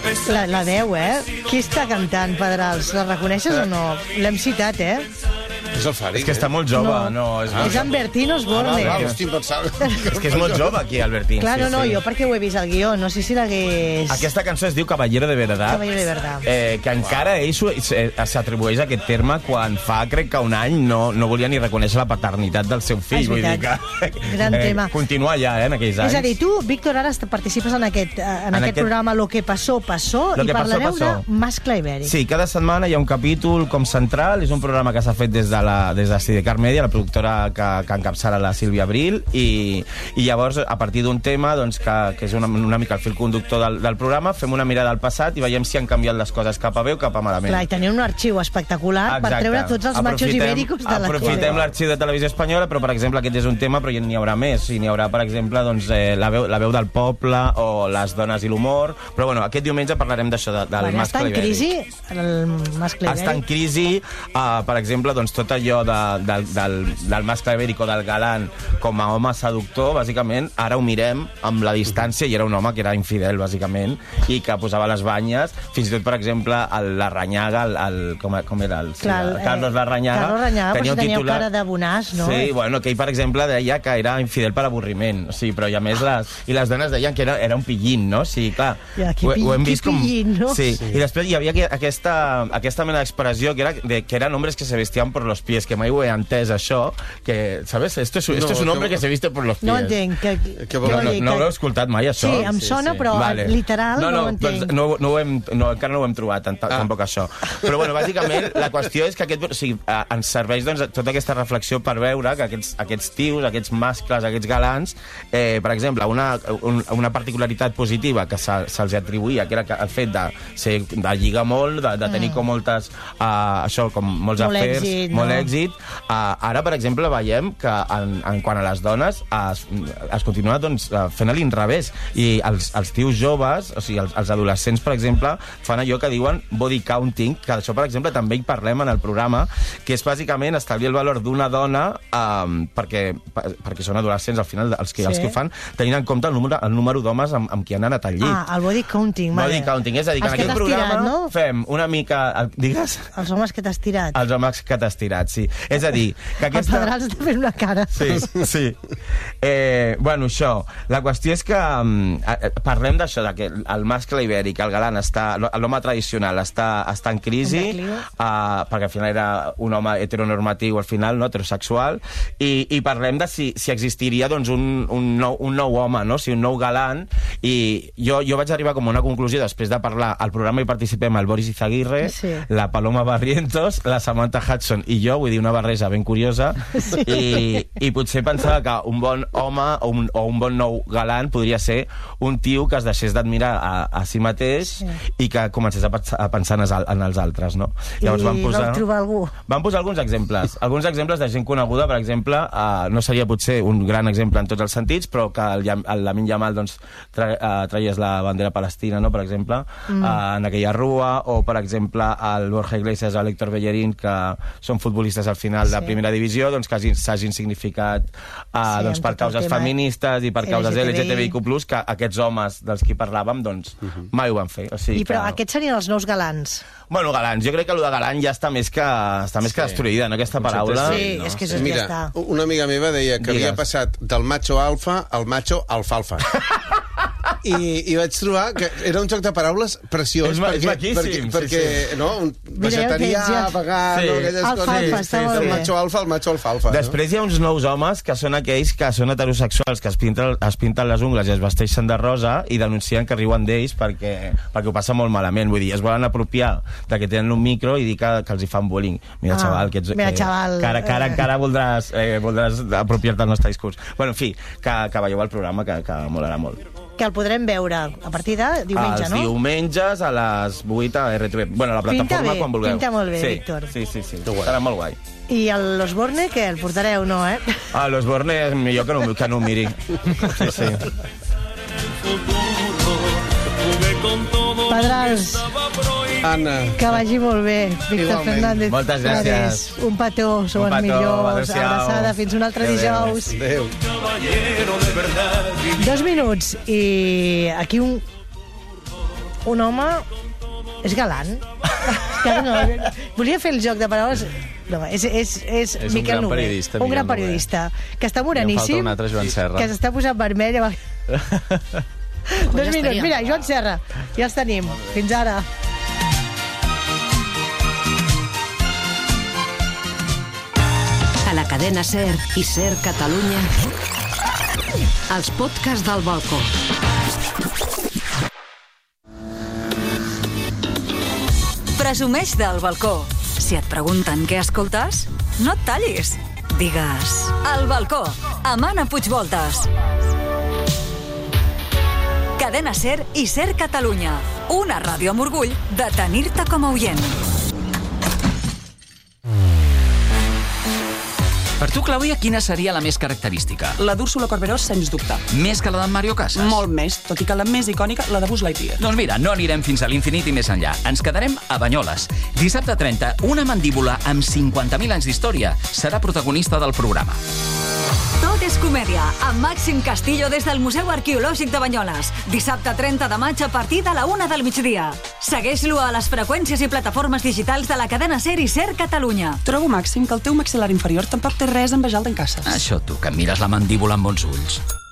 La veu, Qui està cantant, Pedrals? La reconeixes o no? L'hem citat, És el Fari. És que està molt jove, no? És en Bertín Osborne. Estic pensant. És que és molt jove, aquí, el Bertín. Clar, no, jo perquè ho he vist al guió. No sé si l'hagués... Aquesta cançó es diu Caballero de Verdad. Caballero de Verdad. Que encara ell s'atribueix aquest terme quan fa, crec que un any, no volia ni reconèixer la paternitat del seu fill. És veritat. Vull dir que... Gran tema. Continua allà, en aquells anys. És a dir, tu, Víctor, ara participes en aquest programa Lo que pasó, pasó, i parlareu de mascle ibèric. Sí, cada setmana hi ha un capítol com central. És un programa que s'ha fet des de Sidecar Media, la productora que encapçala la Sílvia Abril, i llavors, a partir d'un tema, doncs, que és una mica el fil conductor del programa, fem una mirada al passat i veiem si han canviat les coses cap a bé o cap a malament. Clar, i teniu un arxiu espectacular per treure tots els machos ibèricos de la tele. Aprofitem l'arxiu de Televisió Espanyola, però, per exemple, aquest és un tema, però n'hi haurà més. N'hi haurà, per exemple, doncs, la veu del poble o les dones i l'humor. Però, bueno, aquest diumenge parlarem d'això, del mascle ibèric. Està en crisi, el mascle ibèric? Està en crisi, per exemple, doncs, tot allò del mascle ibèric o del galant com a home seductor, bàsicament, ara ho mirem amb la distància, i era un home que era infidel, bàsicament, i que posava les banyes. Fins i tot, per exemple, l'Arranyaga, com era? Carlos Larrañaga, tenia cara de bonàs, no? Sí, bueno, que ell, per exemple, deia que era infidel per avorriment. Sí, però i a més les dones deien que era un pillín, no? Sí, clar. Ho hem vist com... pillín, no? Sí, i després hi havia aquesta mena d'expressió que eren hombres que se vestían por los pies, que mai ho he entès, això, que, ¿sabes? Esto es un hombre que se viste por los pies. No entenc. No ho heu escoltat mai, això? Sí, em sona, però literal no ho entenc. Encara no ho hem trobat, tampoc això. Però, bueno, bàsicament, la qüestió és que ens serveix tota aquesta reflexió per veure que aquests tios, aquests mascles, aquests galants, per exemple, una particularitat positiva que se'ls atribuïa, que era el fet de lligar molt, de tenir com moltes, molts afers, molt èxit. Ara, per exemple, veiem que en quant a les dones es continua fent a l'inrevés, i els tios joves, o sigui, els adolescents, per exemple, fan allò que diuen body counting, que això, per exemple, també hi parlem en el programa, que és bàsicament establir el valor d'una dona perquè són adolescents, al final, els que ho fan, tenint en compte el número d'homes amb qui han anat al llit. El body counting, Body counting, és a dir, que en aquest programa fem una mica... Digues? Els homes que t'has tirat. Els homes que t'has tirat, sí. És a dir, que aquesta... El Pedrals està fent una cara. Sí. Bueno, això. La qüestió és que parlem d'això, que el mascle ibèric, el galant, l'home tradicional està en crisi, perquè al final era un home heteronormatiu, al final, no, heterosexual, i parlem de si existiria un nou home, no? Un nou galant, i jo vaig arribar com a una conclusió, després de parlar, al programa hi participem el Boris Izaguirre, la Paloma Barrientos, la Samantha Hudson i jo, vull dir, una barreja ben curiosa, i potser pensava que un bon home o un bon nou galant podria ser un tio que es deixés d'admirar a si mateix i que comencés a pensar en els altres, no? Llavors vau trobar algú? Vam posar alguns exemples de gent coneguda, per exemple, no seria potser un gran exemple en tots els sentits, però que el Lamine Yamal traies la bandera palestina, no?, per exemple, en aquella rua, o, per exemple, el Borja Iglesias o l'Héctor Bellerín, que són futbolistes al final de primera divisió, que s'hagin significat per causes feministes i per causes LGTBIQ+, que aquests homes dels qui parlàvem, doncs, mai ho van fer. Però aquests serien els nous galants? Bueno, galants, jo crec que el de galant ja està més que destruïda, no, aquesta paraula. Sí, és que ja està. Una amiga meva deia que havia passat del macho alfa al macho alfalfa. I vaig trobar que era un joc de paraules preciós. És maquíssim. Perquè, no, un vegetarià, vegà, aquelles coses. Del macho alfa al macho alfalfa. Després hi ha uns nous homes que són aquells que són heterosexuals, que es pinten les ungles i es vesteixen de rosa i denuncien que riuen d'ells perquè ho passen molt malament. Vull dir, es volen apropiar de que tenen un micro i dir que els hi fan bullying. Mira, xaval, que encara voldràs apropiar-te del nostre discurs. Bueno, en fi, que veieu el programa, que molarà molt. Que el podrem veure a partir de diumenge, no? Els diumenges a les 8 a RTV. Bueno, a la plataforma, quan vulgueu. Pinta molt bé, Víctor. Sí. Serà molt guai. I l'Osborne, què? El portareu, no, eh? L'Osborne és millor que no ho miri. Sí. Pedrals, Anna, que vagi molt bé. Víctor Fernández. Moltes gràcies. Un petó, sou els millors. Abraçada, fins un altre dijous. adéu. 2 minuts i aquí un un home és galant. Volia fer el joc de paraules... No, és Miquel Noguer, un gran periodista, que està moreníssim, que s'està posant vermell. 2 minuts. Mira, Joan Serra, ja els tenim. Fins ara. A la cadena SER i SER Catalunya, els podcasts del balcó. Presumeix del balcó. Si et pregunten què escoltes, no et tallis. Digues, El balcó, amb Anna Puigvoltes. Cadena SER i SER Catalunya. Una ràdio amb orgull de tenir-te com a oient. Per tu, Clàudia, quina seria la més característica? La d'Úrsula Corberó, sens dubte. Més que la d'en Mario Casas? Molt més, tot i que la més icònica, la de Buzz Lightyear. Doncs mira, no anirem fins a l'infinit i més enllà. Ens quedarem a Banyoles. Dissabte 30, una mandíbula amb 50.000 anys d'història serà protagonista del programa. Tot és comèdia, amb Màxim Castillo des del Museu Arqueològic de Banyoles. Dissabte 30 de maig a partir de la 1 del migdia. Segueix-lo a les freqüències i plataformes digitals de la cadena SER i SER Catalunya. Trobo, Màxim, que el teu maxil·lar inferior tampoc té res a envejar el d'en Casas. Això tu, que mires la mandíbula amb bons ulls.